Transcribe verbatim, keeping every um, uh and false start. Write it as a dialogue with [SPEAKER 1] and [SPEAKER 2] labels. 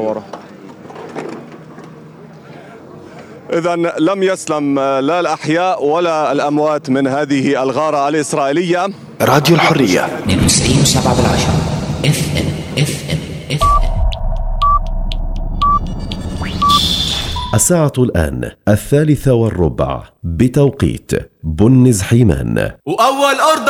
[SPEAKER 1] المنورة. إذن لم يسلم لا الأحياء ولا الأموات من هذه الغارة الإسرائيلية.
[SPEAKER 2] راديو الحرية
[SPEAKER 3] اثنين وتسعين وسبعة بالعشرة اف ام اف ام اف ام.
[SPEAKER 4] الساعة الآن الثالثة والربع بتوقيت بنز حيمان.
[SPEAKER 5] وأول أرض